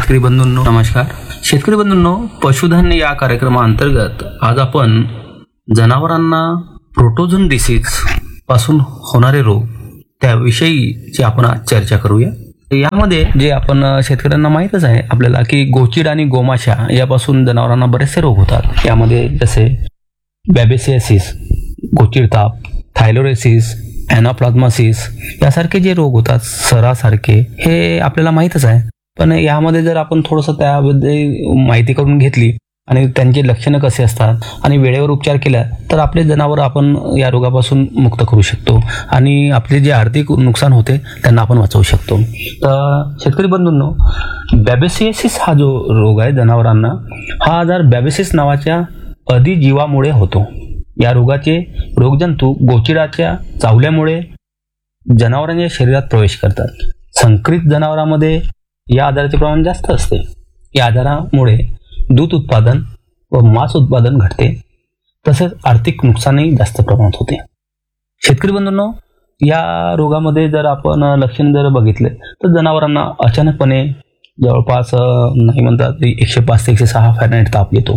शेतकरी बंधूंनो नमस्कार. शेतकरी बंधूंनो, पशुधन या कार्यक्रमाअंतर्गत आज आपण जनावरांना प्रोटोझोन डिसीज पासून होणारे रोग त्याविषयीची आपण आज चर्चा करूया. यामध्ये जे आपण शेतकऱ्यांना माहीतच आहे आपल्याला की गोचिड आणि गोमाशा यापासून जनावरांना बरेचसे रोग होतात. यामध्ये जसे बॅबेसियासिस, गोचिड ताप, थायरोइडसिस, एनाप्लाझ्मासिस यासारखे जे रोग होतात सरासारखे हे आपल्याला माहीतच आहे. पण यामध्ये जर आपण थोडंसं त्याबद्दल माहिती करून घेतली आणि त्यांचे लक्षणं कसे असतात आणि वेळेवर उपचार केला तर आपले जनावर आपण या रोगापासून मुक्त करू शकतो आणि आपले जे आर्थिक नुकसान होते त्यांना आपण वाचवू शकतो. तर शेतकरी बंधूंनो, बॅबेसियासिस हा जो रोग आहे जनावरांना, हा आजार बॅबेसिस नावाच्या अधिजीवामुळे होतो. या रोगाचे रोगजंतू गोचिडाच्या चावल्यामुळे जनावरांच्या शरीरात प्रवेश करतात. संकरित जनावरांमध्ये या आजाराचे प्रमाण जास्त असते. या आजारामुळे दूध उत्पादन व मांस उत्पादन घटते, तसेच आर्थिक नुकसानही जास्त प्रमाणात होते. शेतकरी बंधूंनो, या रोगामध्ये जर आपण लक्षण जर बघितले तर जनावरांना अचानकपणे जवळपास नाही म्हणतात 105 ते 106 फॅरेनहाइट ताप येतो.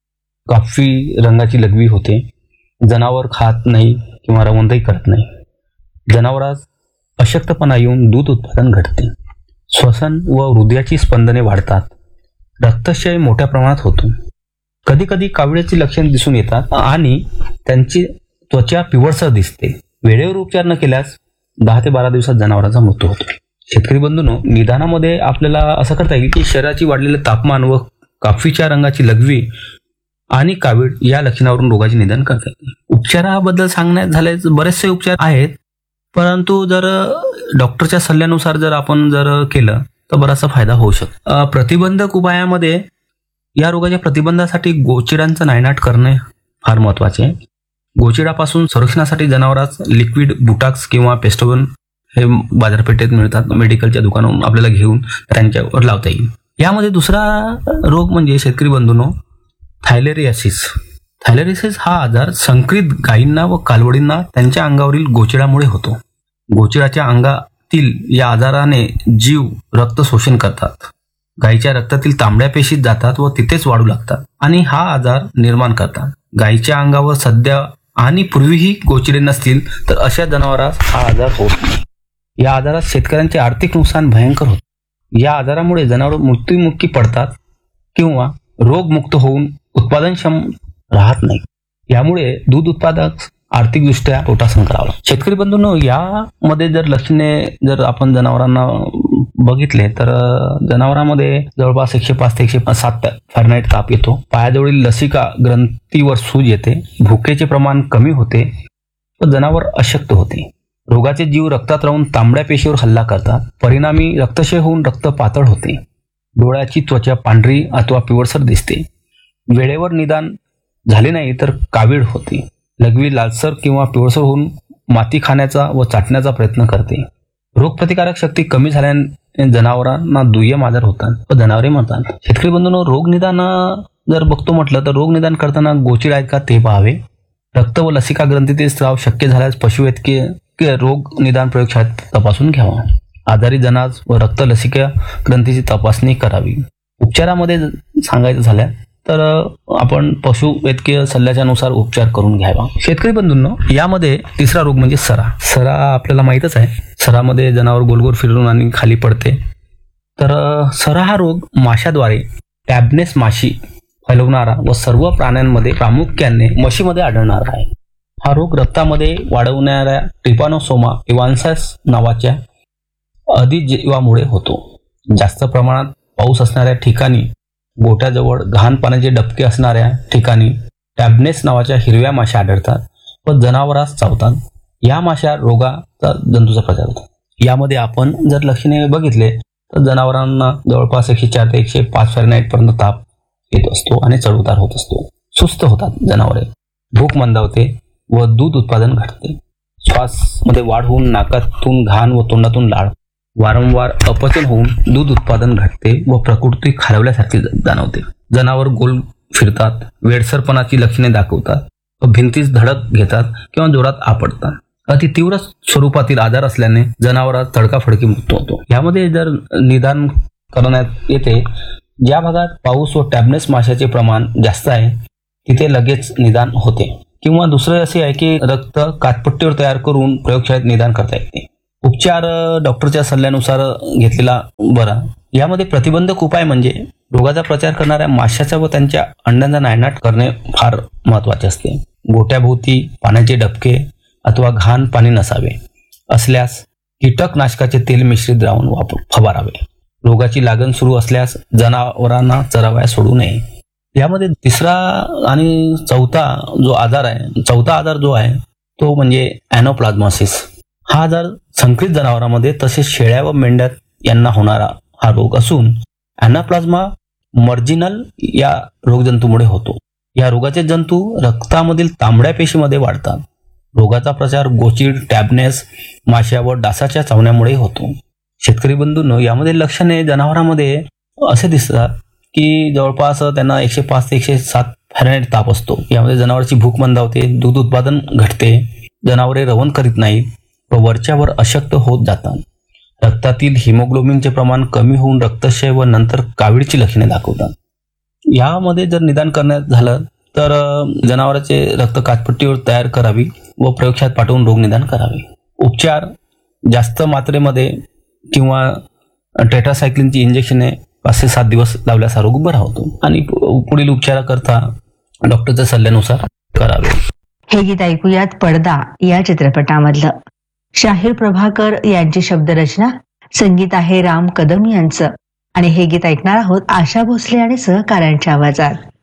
काफी रंगाची लघवी होते. जनावर खात नाही किंवा रवंथही करत नाही. जनावरास अशक्तपणा येऊन दूध उत्पादन घटते. श्वसन व हृदयाची स्पंदने वाढतात. रक्तक्षय मोठ्या प्रमाणात होतो. कधी कधी कावळ्याची लक्षणे दिसून येतात आणि त्यांची त्वचा पिवळसर दिसते. वेळेवर उपचार न केल्यास 10 ते 12 दिवसात जनावरांचा मृत्यू होतो. शेतकरी बंधूंनो, निदानामध्ये आपल्याला असं करता येईल की शरीराची वाढलेले तापमान व काफीच्या रंगाची लघवी आणि कावीळ या लक्षणावरून रोगाचे निदान करता येते. उपचाराबद्दल सांगण्यात झाले बरेचसे उपचार आहेत, परंतु जर डॉक्टरच्या सल्ल्यानुसार जर आपण जर केलं तर बराचसा फायदा होऊ शकतो. प्रतिबंधक उपायामध्ये या रोगाच्या प्रतिबंधासाठी गोचिडांचा नायनाट करणे फार महत्वाचे आहे. गोचिडापासून संरक्षणासाठी जनावरांस लिक्विड बुटाक्स किंवा पेस्टोवन हे बाजारपेठेत मिळतात. मेडिकलच्या दुकानातून आपल्याला घेऊन त्यांच्यावर लावता येईल. यामध्ये दुसरा रोग म्हणजे शेतकरी बंधूंनो, थायलेरियासिस. थायलेरियासिस हा आजार संकरित गायींना व कालवडींना त्यांच्या अंगावरील गोचिडामुळे होतो. गोचिडाच्या अंगातील या आजाराने जीव रक्त शोषण करतात. गायीच्या रक्तातील तांबड्या पेशीत जातात व तिथेच वाढू लागतात आणि हा आजार निर्माण करतात. गायीच्या अंगावर सध्या आणि पूर्वीही गोचिडे नसतील तर अशा जनावरांस हा आजार होत नाही. या आजारात शेतकऱ्यांचे आर्थिक नुकसान भयंकर होते. या आजारामुळे जनावर मृत्युमुखी पडतात किंवा रोगमुक्त होऊन उत्पादनक्षम राहत नाही. यामुळे दूध उत्पादक आर्थिकदृष्ट्या तोटा सहन करावा. शेतकरी बंधूंनो, यामध्ये जर लक्षणे जर आपण जनावरांना बघितले तर जनावरांमध्ये जवळपास 105 ते 107 फॅरेनहाइट ताप येतो. पायाजवळील लसिका ग्रंथीवर सूज येते. भुकेचे प्रमाण कमी होते व जनावर अशक्त होते. रोगाचे जीव रक्तात राहून तांबड्या पेशीवर हल्ला करतात. परिणामी रक्तक्षय होऊन रक्त पातळ होते. डोळ्याची त्वचा पांढरी अथवा पिवळसर दिसते. वेळेवर निदान झाले नाही तर कावीळ होते. लघवी लालसर किंवा पिवळसर होऊन माती खाण्याचा व चाटण्याचा प्रयत्न करते. रोगप्रतिकारक शक्ती कमी झाल्याने जनावरांना दुय्यम आजार होतात व जनावरे मरतात. शेतकरी बंधूंनो, रोग निदान जर बघतो म्हटलं तर रोग निदान करताना गोचिड आहेत का ते पाहावे. रक्त व लसिका ग्रंथीतील स्राव शक्य झाल्यास पशुवैद्यकीय रोग निदान प्रयोगशाळेत तपासून घ्यावा. आजारी जनास व रक्त लसिका ग्रंथीची तपासणी करावी. उपचारामध्ये सांगायचं झाल्या तर आपण पशुवैद्यकीय सल्ल्याच्या नुसार उपचार करून घ्यावा. शेतकरी बंधूंनो, यामध्ये तिसरा रोग म्हणजे सरा. सरा आपल्याला माहीतच आहे. सरामध्ये जनावर गोलगोल फिरून आणि खाली पडते. तर सरा हा रोग माशाद्वारे टॅबनेस माशी फैलवणारा व सर्व प्राण्यांमध्ये प्रामुख्याने म्हशीमध्ये आढळणारा आहे. हा रोग रक्तामध्ये वाढवणाऱ्या ट्रिपानोसोमा इव्हान्सस नावाच्या अधिजीवामुळे होतो. जास्त प्रमाणात पाऊस असणाऱ्या ठिकाणी, गोठ्याजवळ घाण पाण्याचे डबके असणाऱ्या ठिकाणी टॅबनेस नावाच्या हिरव्या माशा आढळतात व जनावरास चावतात. या माशा रोगाचा जंतूचा प्रचार होतात. यामध्ये आपण जर लक्षणे बघितले तर जनावरांना जवळपास 104 ते 105 फॅरेनहाइट पर्यंत ताप येत असतो आणि चढउतार होत असतो. सुस्त होतात जनावरे. भूक मंदावते व दूध उत्पादन घटते. श्वासमध्ये वाढ होऊन नाकातून घाण व तोंडातून लाळ. वारंवार अपचन होऊन दूध उत्पादन घटते व प्रकृती खालवल्यासारखी जाणवते. जनावर गोल फिरतात, वेडसरपणाची लक्षणे दाखवतात व भिंतीस धडक घेतात किंवा जोरात आपटतात. अति तीव्र स्वरूपातील आजार असल्याने जनावरात तडकाफडकी मृत्यू होतो. यामध्ये जर निदान करण्यात येते. ज्या भागात पाऊस व टॅबनेस माशाचे प्रमाण जास्त आहे तिथे लगेच निदान होते. किंवा दुसरं असे आहे की रक्त काचपट्टीवर तयार करून प्रयोगशाळेत निदान करता येते. उपचार डॉक्टरच्या सल्ल्यानुसार घेतलेला बरा. यामध्ये प्रतिबंधक उपाय म्हणजे रोगाचा प्रचार करणाऱ्या माशाचा व त्यांच्या अंड्यांचा नायनाट करणे फार महत्वाचे असते. गोट्याभोवती पाण्याचे डबके अथवा घाण पाणी नसावे. असल्यास कीटकनाशकाचे तेल मिश्रित द्रावण फवारावे. रोगाची लागण सुरू असल्यास जनावरांना चरावयास सोडू नये. यामध्ये तिसरा आणि चौथा आजार जो आहे तो म्हणजे ॲनोप्लाझ्मोसिस. हा आजार संकरित जनावरांमध्ये तसेच शेळ्या व मेंढ्या यांना होणारा हा रोग असून ॲनाप्लाझ्मा मर्जिनल या रोगजंतूमुळे होतो. या रोगाचे जंतू रक्तामधील तांबड्या पेशीमध्ये वाढतात. रोगाचा प्रचार गोचीड, टॅबनेस माशा व डासाच्या चावण्यामुळे होतो. शेतकरी बंधूंनो, यामध्ये लक्षणे जनावरांमध्ये असे दिसतात की जवळपास त्यांना 105 ते 107 फॅरेनहाइट ताप असतो. यामध्ये जनावरांची भूक मंदावते, दूध उत्पादन घटते, जनावरे रवण करीत नाहीत व वरच्यावर अशक्त होत जातात. रक्तातील हिमोग्लोबिनचे प्रमाण कमी होऊन रक्तक्षय व नंतर कावीळची लक्षणे दाखवतात. यामध्ये जर निदान करण्यात झालं तर जनावरांचे रक्त काचपट्टीवर तयार करावी व प्रयोगशाळेत पाठवून रोग निदान करावे. उपचार जास्त मात्रेमध्ये किंवा टेट्रासायक्लिनची इंजेक्शने 5 ते 7 दिवस लावल्यास हा रोग बरा होतो आणि पुढील उपचाराकरता डॉक्टरच्या सल्ल्यानुसार करावे. हे गीत ऐकूयात पडदा या चित्रपटामधलं. शाहीर प्रभाकर यांची शब्दरचना, संगीत आहे राम कदम यांचं आणि हे गीत ऐकणार आहोत आशा भोसले आणि सहकाऱ्यांच्या आवाजात.